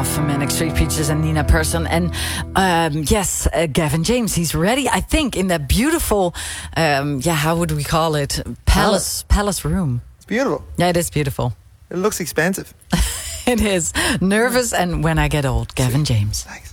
off Manic Street Preachers and Nina Persson. And yes, Gavin James, he's ready, I think, in that beautiful, how would we call it? Palace room. It's beautiful. Yeah, it is beautiful. It looks expensive. It is. Nervous and When I Get Old, Gavin James. Thanks.